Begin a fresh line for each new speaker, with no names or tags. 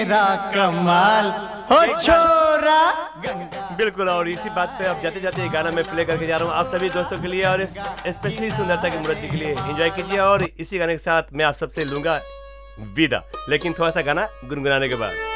मेरा कमाल हो छोरा।
बिल्कुल, और इसी बात पे अब जाते जाते ये गाना मैं प्ले करके जा रहा हूँ आप सभी दोस्तों के लिए और स्पेशली सुंदरता की मूर्ति के लिए। एंजॉय कीजिए और इसी गाने के साथ मैं आप सबसे लूंगा विदा, लेकिन थोड़ा सा गाना गुनगुनाने के बाद।